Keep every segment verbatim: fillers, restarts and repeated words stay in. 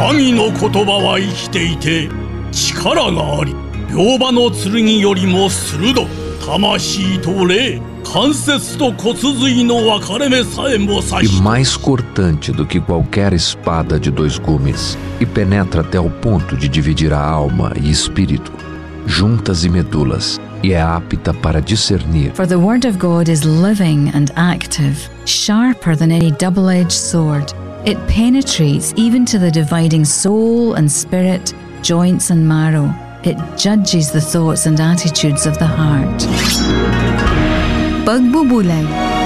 神の言葉は生きていて力があり、両刃の剣よりも鋭く、魂と霊、関節と骨髄の分かれ目さえも刺し、 e mais cortante do que qualquer espada de dois gumes, e penetra até o ponto de dividir a alma e espírito, juntas e medulas, e é apta para discernir. For the word of God is living and active, sharper than any double-edged sword. It penetrates even to the dividing soul and spirit, joints and marrow. It judges the thoughts and attitudes of the heart. Pagbubulay.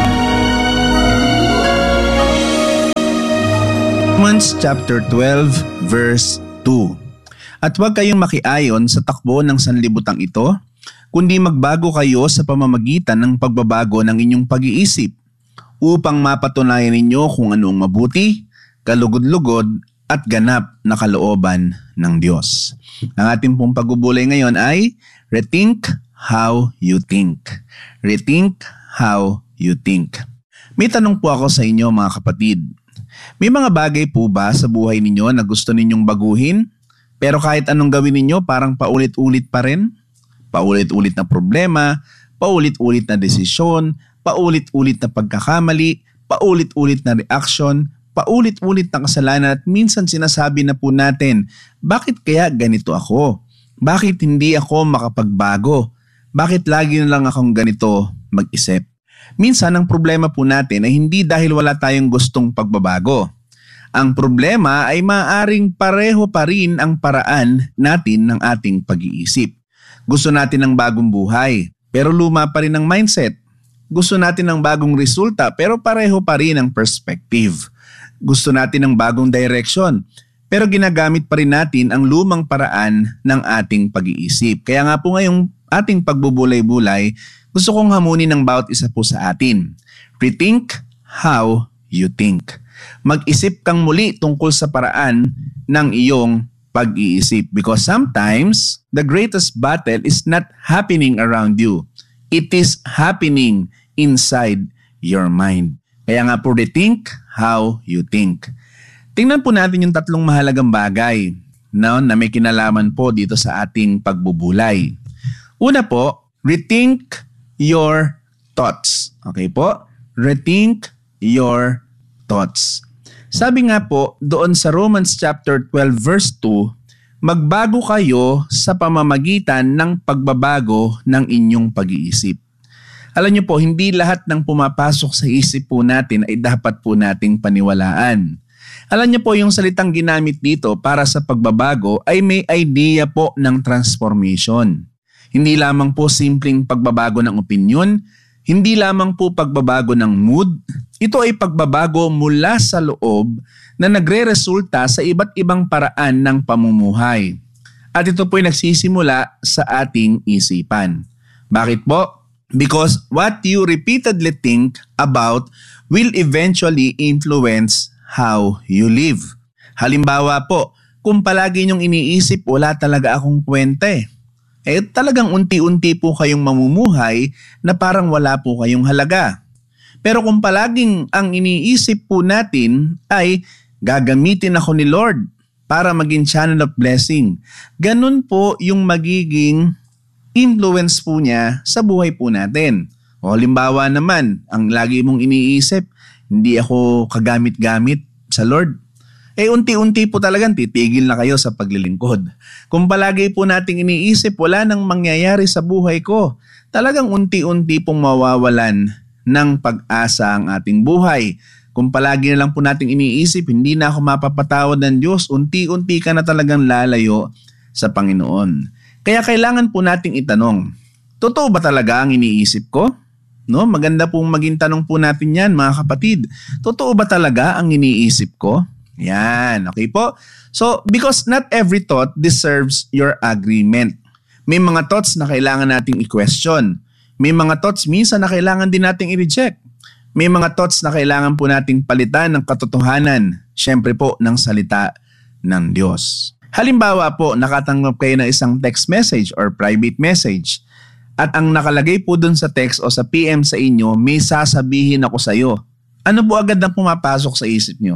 Romans chapter twelve verse two. At huwag kayong makiayon sa takbo ng sanlibutang ito, kundi magbago kayo sa pamamagitan ng pagbabago ng inyong pag-iisip, upang mapatunayan ninyo kung ano ang mabuti, kalugod-lugod at ganap na kalooban ng Diyos. Ang ating pong pagbubulay ngayon ay Rethink How You Think. Rethink How You Think. May tanong po ako sa inyo mga kapatid. May mga bagay po ba sa buhay ninyo na gusto ninyong baguhin? Pero kahit anong gawin ninyo parang paulit-ulit pa rin? Paulit-ulit na problema, paulit-ulit na desisyon, paulit-ulit na pagkakamali, paulit-ulit na reaction, paulit-ulit na kasalanan, at minsan sinasabi na po natin, bakit kaya ganito ako? Bakit hindi ako makapagbago? Bakit lagi na lang akong ganito mag-isip? Minsan ang problema po natin ay hindi dahil wala tayong gustong pagbabago. Ang problema ay maaaring pareho pa rin ang paraan natin ng ating pag-iisip. Gusto natin ng bagong buhay, pero luma pa rin ang mindset. Gusto natin ng bagong resulta, pero pareho pa rin ang perspective. Gusto natin ng bagong direction, pero ginagamit pa rin natin ang lumang paraan ng ating pag-iisip. Kaya nga po ngayong ating pagbubulay-bulay, gusto kong hamunin ng bawat isa po sa atin. Rethink how you think. Mag-isip kang muli tungkol sa paraan ng iyong pag-iisip. Because sometimes, the greatest battle is not happening around you. It is happening inside your mind. Kaya nga po, rethink how you think. Tingnan po natin yung tatlong mahalagang bagay no, na may kinalaman po dito sa ating pagbubulay. Una po, rethink your thoughts. Okay po? Rethink your thoughts. Sabi nga po doon sa Romans chapter twelve verse two, magbago kayo sa pamamagitan ng pagbabago ng inyong pag-iisip. Alam niyo po, hindi lahat ng pumapasok sa isip po natin ay dapat po nating paniwalaan. Alam niyo po, yung salitang ginamit dito para sa pagbabago ay may idea po ng transformation. Hindi lamang po simpleng pagbabago ng opinyon, hindi lamang po pagbabago ng mood, ito ay pagbabago mula sa loob na nagre-resulta sa iba't ibang paraan ng pamumuhay. At ito po ay nagsisimula sa ating isipan. Bakit po? Because what you repeatedly think about will eventually influence how you live. Halimbawa po, kung palagi niyong iniisip wala talaga akong kwenta eh talagang unti-unti po kayong mamumuhay na parang wala po kayong halaga. Pero kung palaging ang iniisip po natin ay gagamitin ako ni Lord para maging channel of blessing, ganun po yung magiging influence po niya sa buhay po natin. O halimbawa naman, ang lagi mong iniisip, hindi ako kagamit-gamit sa Lord. Eh unti-unti po talagang titigil na kayo sa paglilingkod. Kung palagi po nating iniisip wala nang mangyayari sa buhay ko, talagang unti-unti pong mawawalan ng pag-asa ang ating buhay. Kung palagi na lang po nating iniisip hindi na ako mapapatawad ng Diyos, unti-unti ka na talagang lalayo sa Panginoon. Kaya kailangan po nating itanong, totoo ba talaga ang iniisip ko? No, maganda pong maging tanong po natin yan mga kapatid. Totoo ba talaga ang iniisip ko? Yan, okay po? So, because not every thought deserves your agreement. May mga thoughts na kailangan nating i-question. May mga thoughts minsan na kailangan din nating i-reject. May mga thoughts na kailangan po nating palitan ng katotohanan, syempre po ng salita ng Diyos. Halimbawa po, nakatanggap kayo ng isang text message or private message at ang nakalagay po dun sa text o sa P M sa inyo, may sasabihin ako sa iyo. Ano po agad ang pumapasok sa isip nyo?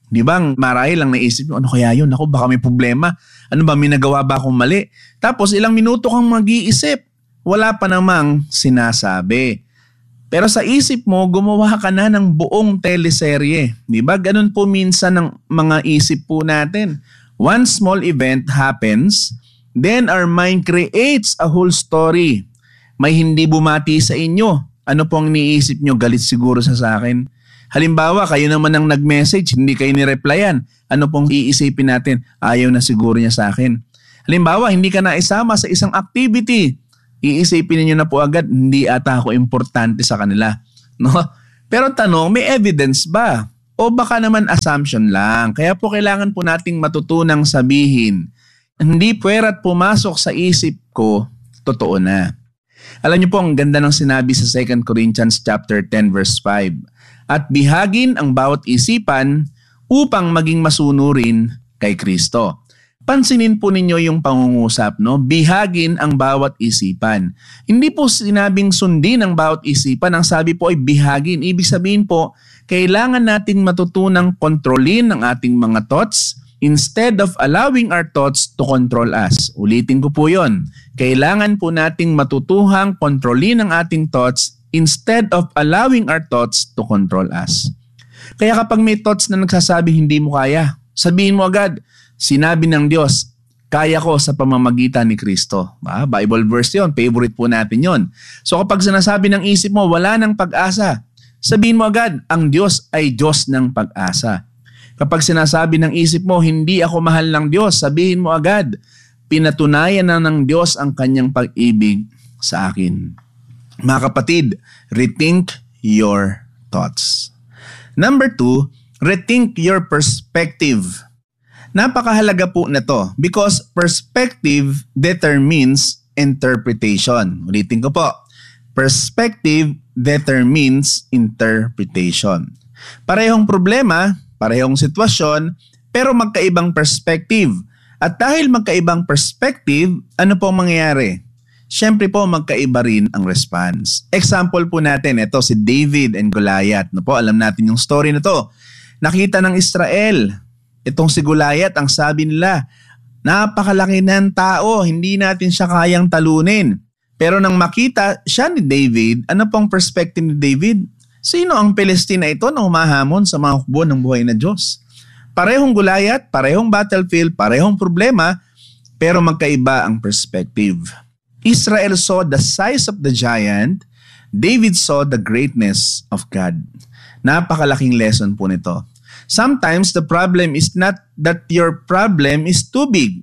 Di ba, marahil lang naisip nyo, ano kaya yun? Ako, baka may problema. Ano ba, may nagawa ba akong mali? Tapos ilang minuto kang mag-iisip. Wala pa namang sinasabi. Pero sa isip mo, gumawa ka na ng buong teleserye. Di ba? Ganun po minsan ng mga isip po natin. One small event happens, then our mind creates a whole story. May hindi bumati sa inyo. Ano pong niisip nyo? Galit siguro sa akin. Halimbawa, kayo naman ang nag-message, hindi kayo ni-replyan. Ano pong iisipin natin? Ayaw na siguro niya sa akin. Halimbawa, hindi ka na isama sa isang activity. Iisipin niyo na po agad, hindi ata ako importante sa kanila. No? Pero tanong, may evidence ba? O baka naman assumption lang? Kaya po kailangan po nating matutunang sabihin, hindi puwera't pumasok sa isip ko, totoo na. Alam niyo po, ang ganda ng sinabi sa Second Corinthians chapter ten verse five. At bihagin ang bawat isipan upang maging masunurin kay Kristo. Pansinin po ninyo yung pangungusap, no? Bihagin ang bawat isipan. Hindi po sinabing sundin ang bawat isipan. Ang sabi po ay bihagin. Ibig sabihin po, kailangan nating matutunang kontrolin ang ating mga thoughts instead of allowing our thoughts to control us. Ulitin ko po yon. Kailangan po nating matutuhang kontrolin ang ating thoughts instead of allowing our thoughts to control us. Kaya kapag may thoughts na nagsasabi hindi mo kaya, sabihin mo agad, sinabi ng Diyos, kaya ko sa pamamagitan ni Kristo. Ah, Bible verse yon, favorite po natin yon. So kapag sinasabi ng isip mo, wala ng pag-asa, sabihin mo agad, ang Diyos ay Diyos ng pag-asa. Kapag sinasabi ng isip mo, hindi ako mahal ng Diyos, sabihin mo agad, pinatunayan na ng Diyos ang kanyang pag-ibig sa akin. Mga kapatid, rethink your thoughts. Number two, rethink your perspective. Napakahalaga po na to because perspective determines interpretation. Ulitin ko po, perspective determines interpretation. Parehong problema, parehong sitwasyon, pero magkaibang perspective. At dahil magkaibang perspective, ano po mangyayari? Siyempre po magkaiba rin ang response. Example po natin, ito si David and Goliath. No po, alam natin yung story na to. Nakita ng Israel, itong si Goliath, ang sabi nila, napakalaki ng tao, hindi natin siya kayang talunin. Pero nang makita siya ni David, ano pong perspective ni David? Sino ang Palestina ito na humahamon sa mga hukbo ng buhay na Diyos? Parehong Goliath, parehong battlefield, parehong problema, pero magkaiba ang perspective. Israel saw the size of the giant, David saw the greatness of God. Napakalaking lesson po nito. Sometimes the problem is not that your problem is too big.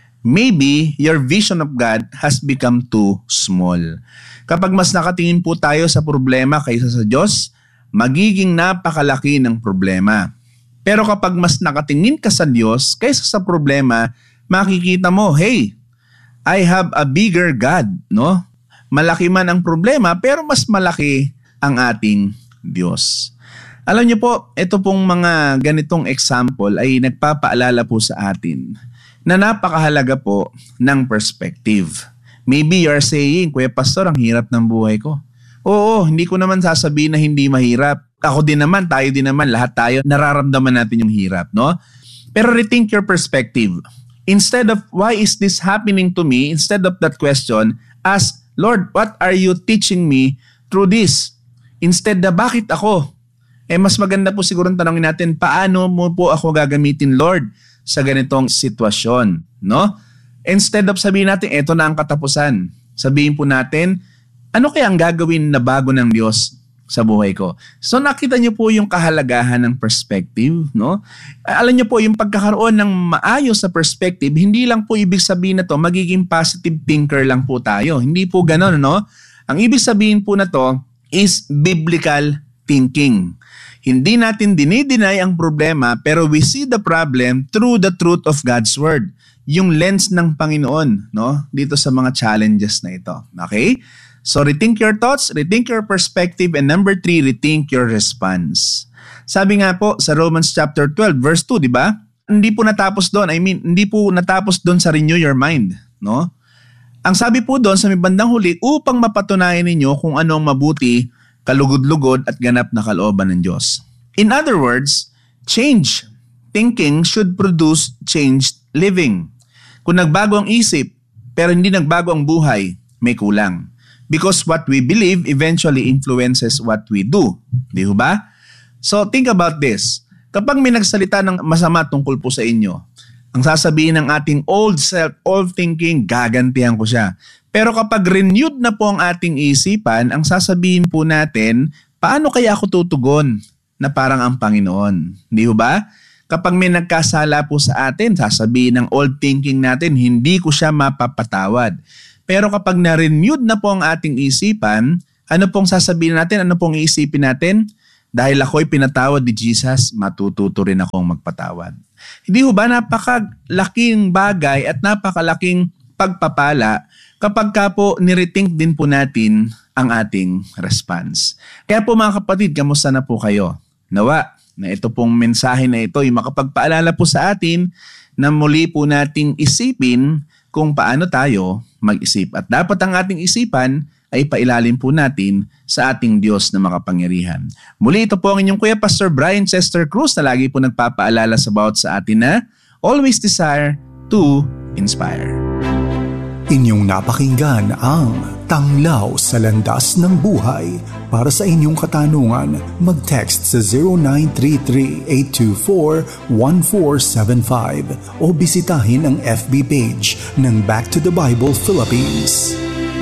Maybe your vision of God has become too small. Kapag mas nakatingin po tayo sa problema kaysa sa Diyos, magiging napakalaki ng problema. Pero kapag mas nakatingin ka sa Diyos kaysa sa problema, makikita mo, hey, I have a bigger God, no? Malaki man ang problema, pero mas malaki ang ating Diyos. Alam niyo po, ito pong mga ganitong example ay nagpapaalala po sa atin na napakahalaga po ng perspective. Maybe you are saying, Kuya Pastor, ang hirap ng buhay ko. Oo, hindi ko naman sasabihin na hindi mahirap. Ako din naman, tayo din naman, lahat tayo, nararamdaman natin yung hirap, no? Pero rethink your perspective. Instead of, why is this happening to me? Instead of that question, ask, Lord, what are you teaching me through this? Instead na, bakit ako? Eh mas maganda po siguro tanongin natin, paano mo po ako gagamitin, Lord, sa ganitong sitwasyon? No? Instead of sabihin natin, eto na ang katapusan. Sabihin po natin, ano kaya ang gagawin na bago ng Diyos sa buhay ko? So nakita niyo po yung kahalagahan ng perspective, no? Alam niyo po yung pagkakaroon ng maayos sa perspective, hindi lang po ibig sabihin na to magiging positive thinker lang po tayo. Hindi po ganoon, no? Ang ibig sabihin po na to is biblical thinking. Hindi natin dinideny ang problema, pero we see the problem through the truth of God's word. Yung lens ng Panginoon, no? Dito sa mga challenges na ito. Okay? So rethink your thoughts, rethink your perspective, and number three, rethink your response. Sabi nga po sa Romans chapter twelve verse two, di ba? Hindi po natapos doon. I mean, hindi po natapos doon sa renew your mind, no? Ang sabi po doon sa may bandang huli, upang mapatunayan ninyo kung ano ang mabuti, kalugod-lugod at ganap na kalooban ng Diyos. In other words, change. thinking should produce changed living. Kung nagbago ang isip, pero hindi nagbago ang buhay, may kulang. Because what we believe eventually influences what we do. Di ba? So think about this. Kapag may nagsalita ng masama tungkol po sa inyo, ang sasabihin ng ating old self, old thinking, gagantihan ko siya. Pero kapag renewed na po ang ating isipan, ang sasabihin po natin, paano kaya ako tutugon na parang ang Panginoon? Di ba? Kapag may nagkasala po sa atin, sasabihin ng old thinking natin, hindi ko siya mapapatawad. Pero kapag na-renewed na po ang ating isipan, ano pong sasabihin natin? Ano pong iisipin natin? Dahil ako'y pinatawad ni Jesus, matututo rin akong magpatawad. Hindi ho ba napakalaking bagay at napakalaking pagpapala kapag ka po nirethink din po natin ang ating response. Kaya po mga kapatid, kamusta na po kayo? Nawa na ito pong mensahe na ito ay makapagpaalala po sa atin na muli po nating isipin kung paano tayo mag-isip. At dapat ang ating isipan ay pailalim po natin sa ating Diyos na makapangyarihan. Muli ito po ang inyong Kuya Pastor Brian Chester Cruz na lagi po nagpapaalala sa bawat sa atin na always desire to inspire. Inyong napakinggan ang Tanglaw sa Landas ng Buhay. Para sa inyong katanungan, mag-text sa zero nine three three, eight two four, one four seven five o bisitahin ang F B page ng Back to the Bible Philippines.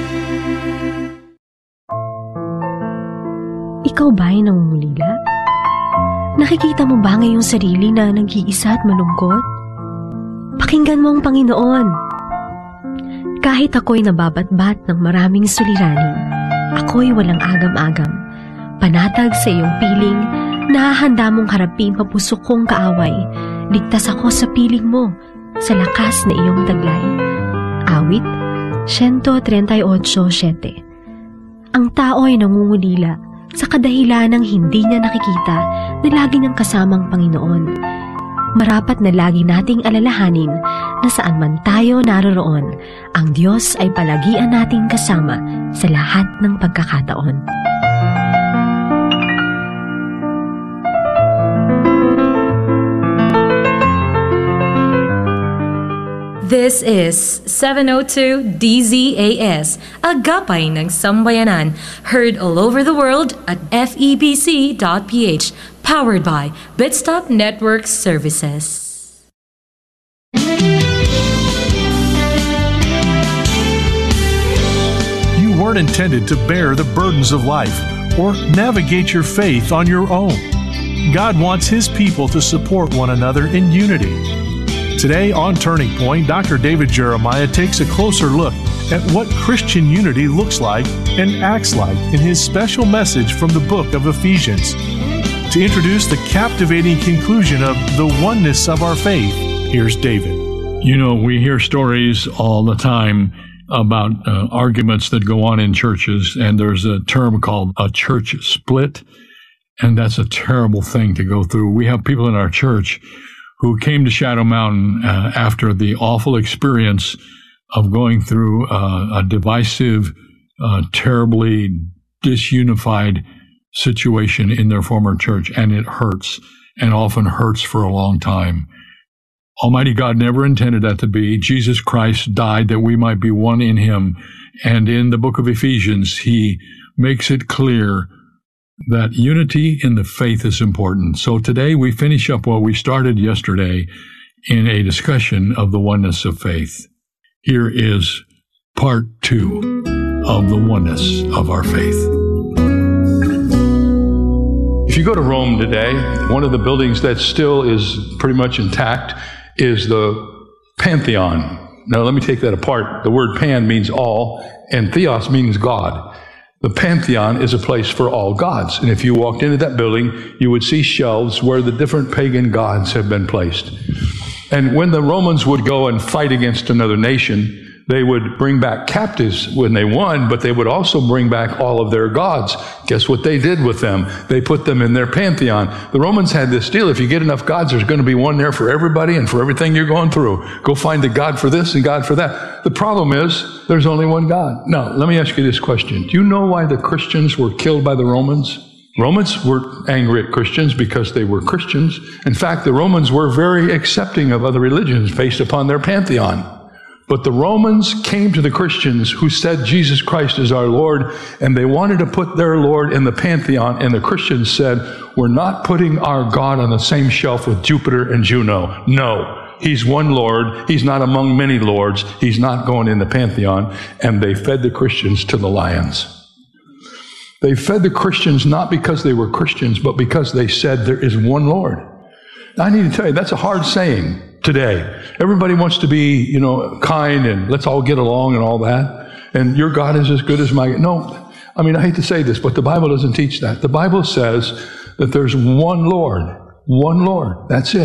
Ikaw ba'y nangungulila? Nakikita mo ba ngayong sarili na nag-iisa at malungkot? Pakinggan mo ang Panginoon. Kahit ako'y nababatbat ng maraming suliranin, ako'y walang agam-agam. Panatag sa iyong piling, nahahanda mong harapin papusok kong kaaway. Ligtas ako sa piling mo, sa lakas na iyong taglay. Awit, one thirty-eight seven. Ang tao ay nangungulila sa kadahilan ng hindi niya nakikita na lagi niyang kasamang Panginoon. Marapat na lagi nating alalahanin na saan man tayo naroroon, ang Diyos ay palagian nating kasama sa lahat ng pagkakataon. This is seven oh two D Z A S, Agapay ng Sambayanan, heard all over the world at F E B C dot P H, powered by Bitstop Network Services. You weren't intended to bear the burdens of life or navigate your faith on your own. God wants His people to support one another in unity. Today on Turning Point, Doctor David Jeremiah takes a closer look at what Christian unity looks like and acts like in his special message from the book of Ephesians. To introduce the captivating conclusion of the oneness of our faith, here's David. You know, we hear stories all the time about uh, arguments that go on in churches, and there's a term called a church split, and that's a terrible thing to go through. We have people in our church who came to Shadow Mountain uh, after the awful experience of going through uh, a divisive, uh, terribly disunified situation in their former church, and it hurts, and often hurts for a long time. Almighty God never intended that to be. Jesus Christ died that we might be one in Him, and in the book of Ephesians, He makes it clear that unity in the faith is important. So today we finish up what we started yesterday in a discussion of the oneness of faith. Here is part two of the oneness of our faith. If you go to Rome today, one of the buildings that still is pretty much intact is the Pantheon. Now let me take that apart. The word pan means all, and theos means God. The Pantheon is a place for all gods. And if you walked into that building, you would see shelves where the different pagan gods have been placed. And when the Romans would go and fight against another nation, they would bring back captives when they won, but they would also bring back all of their gods. Guess what they did with them? They put them in their pantheon. The Romans had this deal. If you get enough gods, there's going to be one there for everybody and for everything you're going through. Go find a God for this and God for that. The problem is, there's only one God. Now, let me ask you this question. Do you know why the Christians were killed by the Romans? Romans were angry at Christians because they were Christians. In fact, the Romans were very accepting of other religions based upon their pantheon. But the Romans came to the Christians who said Jesus Christ is our Lord, and they wanted to put their Lord in the pantheon, and the Christians said, we're not putting our God on the same shelf with Jupiter and Juno. No, he's one Lord. He's not among many lords. He's not going in the pantheon. And they fed the Christians to the lions. They fed the Christians not because they were Christians, but because they said there is one Lord. I need to tell you, that's a hard saying today. Everybody wants to be, you know, kind and let's all get along and all that. And your God is as good as my... No, I mean, I hate to say this, but the Bible doesn't teach that. The Bible says that there's one Lord, one Lord. That's it.